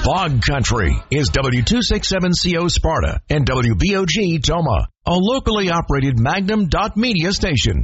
Fog Country is W267CO Sparta and WBOG Toma, a locally operated Magnum Media station.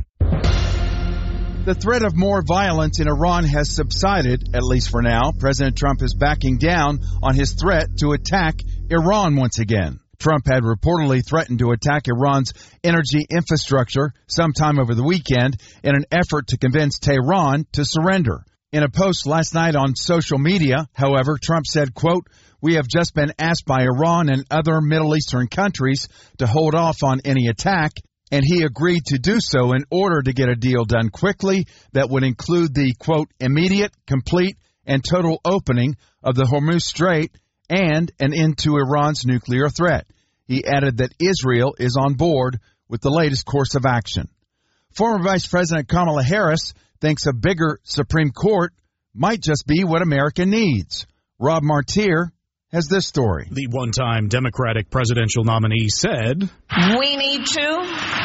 The threat of more violence in Iran has subsided, at least for now. President Trump is backing down on his threat to attack Iran once again. Trump had reportedly threatened to attack Iran's energy infrastructure sometime over the weekend in an effort to convince Tehran to surrender. In a post last night on social media, however, Trump said, quote, "We have just been asked by Iran and other Middle Eastern countries to hold off on any attack, and he agreed to do so in order to get a deal done quickly that would include the, quote, immediate, complete, and total opening of the Hormuz Strait and an end to Iran's nuclear threat." He added that Israel is on board with the latest course of action. Former Vice President Kamala Harris thinks a bigger Supreme Court might just be what America needs. Rob Martier has this story. The one-time Democratic presidential nominee said, "We need to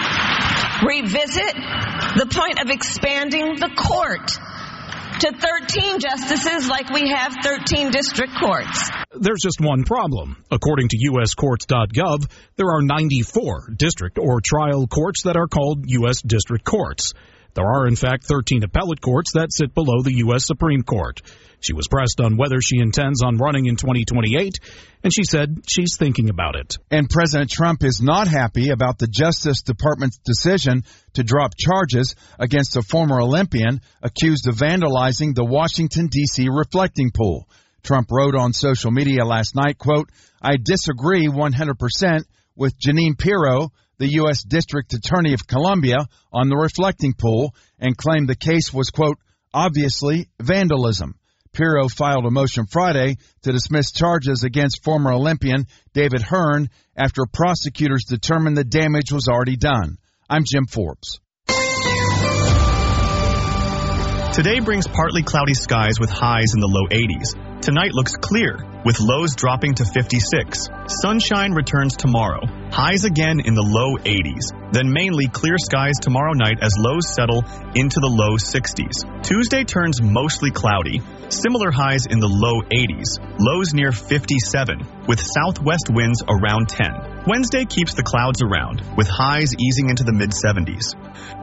revisit the point of expanding the court to 13 justices like we have 13 district courts." There's just one problem. According to uscourts.gov, there are 94 district or trial courts that are called U.S. district courts. There are, in fact, 13 appellate courts that sit below the U.S. Supreme Court. She was pressed on whether she intends on running in 2028, and she said she's thinking about it. And President Trump is not happy about the Justice Department's decision to drop charges against a former Olympian accused of vandalizing the Washington, D.C. reflecting pool. Trump wrote on social media last night, quote, "I disagree 100% with Jeanine Pirro, the U.S. District Attorney of Columbia, on the reflecting pool, and claimed the case was, quote, obviously vandalism." Pirro filed a motion Friday to dismiss charges against former Olympian David Hearn after prosecutors determined the damage was already done. I'm Jim Forbes. Today brings partly cloudy skies with highs in the low 80s. Tonight looks clear, with lows dropping to 56. Sunshine returns tomorrow. Highs again in the low 80s. Then mainly clear skies tomorrow night as lows settle into the low 60s. Tuesday turns mostly cloudy. Similar highs in the low 80s. Lows near 57, with southwest winds around 10. Wednesday keeps the clouds around, with highs easing into the mid-70s.